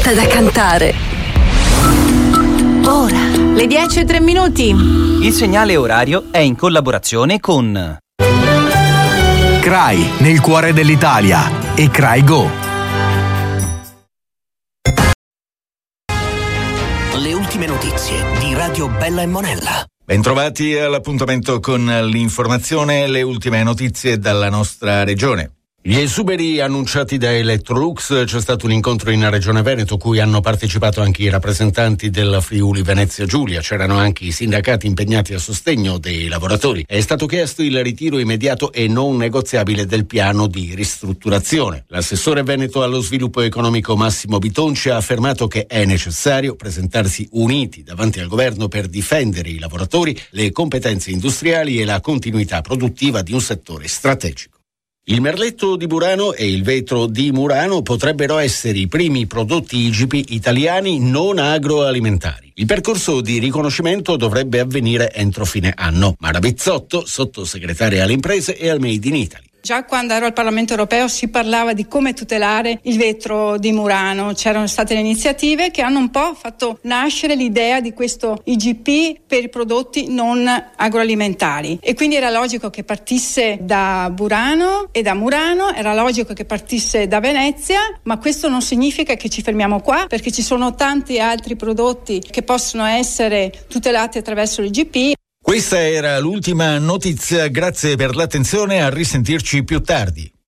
giornata da cantare. Ora, le 10:03. Il segnale orario è in collaborazione con CRAI, nel cuore dell'Italia, e CRAI Go. Le ultime notizie di Radio Bella e Monella. Bentrovati all'appuntamento con l'informazione, le ultime notizie dalla nostra regione. Gli esuberi annunciati da Electrolux. C'è stato un incontro in Regione Veneto cui hanno partecipato anche i rappresentanti del Friuli Venezia Giulia. C'erano anche i sindacati impegnati a sostegno dei lavoratori. È stato chiesto il ritiro immediato e non negoziabile del piano di ristrutturazione. L'assessore veneto allo sviluppo economico Massimo Bitonci ha affermato che è necessario presentarsi uniti davanti al governo per difendere i lavoratori, le competenze industriali e la continuità produttiva di un settore strategico. Il merletto di Murano e il vetro di Murano potrebbero essere i primi prodotti IGP italiani non agroalimentari. Il percorso di riconoscimento dovrebbe avvenire entro fine anno. Mara Bizzotto, sottosegretaria alle imprese e al Made in Italy. Già quando ero al Parlamento europeo si parlava di come tutelare il vetro di Murano. C'erano state le iniziative che hanno un po' fatto nascere l'idea di questo IGP per i prodotti non agroalimentari. E quindi era logico che partisse da Burano e da Murano, era logico che partisse da Venezia, ma questo non significa che ci fermiamo qua, perché ci sono tanti altri prodotti che possono essere tutelati attraverso l'IGP. Questa era l'ultima notizia, grazie per l'attenzione, a risentirci più tardi.